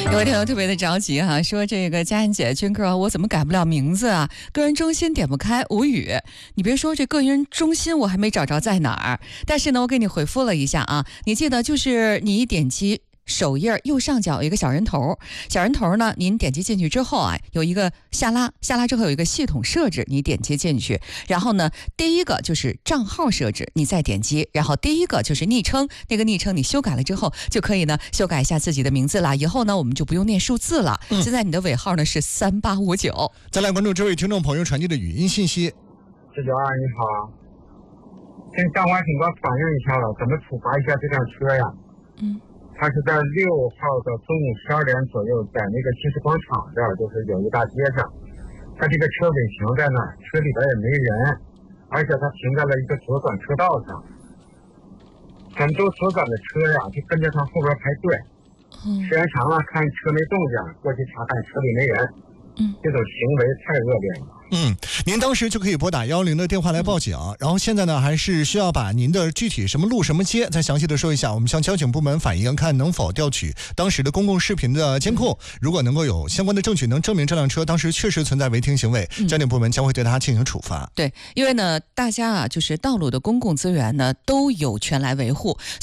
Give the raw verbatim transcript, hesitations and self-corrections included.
有位听友特别的着急哈、啊，说这个佳音姐、军哥，我怎么改不了名字啊？个人中心点不开，无语。你别说，这个人中心我还没找着在哪儿，但是呢，我给你回复了一下啊，你记得就是你一点击首页右上角有一个小人头，小人头呢，您点击进去之后啊，有一个下拉，下拉之后有一个系统设置，你点击进去，然后呢，第一个就是账号设置，你再点击，然后第一个就是昵称，那个昵称你修改了之后，就可以呢修改一下自己的名字了。以后呢，我们就不用念数字了。嗯、现在你的尾号呢是三八五九。 再来关注这位听众朋友传递的语音信息。 这九二你好，跟张华警官反映一下了，怎么处罚一下这辆车呀？ 嗯。 他是在六号的中午十二点左右，在那个集市广场这儿，就是有一大街上，他这个车尾停在那儿，车里边也没人，而且他停在了一个左转车道上，很多左转的车呀就跟着他后边排队， 嗯， 时间长了看车没动静，过去查看车里没人， 嗯， 这种行为太恶劣了。 嗯，您当时就可以拨打幺零的电话来报警、嗯、然后现在呢还是需要把您的具体什么路什么街再详细的说一下，我们向交警部门反映，看能否调取当时的公共视频的监控、嗯、如果能够有相关的证据能证明这辆车当时确实存在违停行为、嗯、交警部门将会对他进行处罚。 对，因为呢大家啊就是道路的公共资源呢都有权来维护。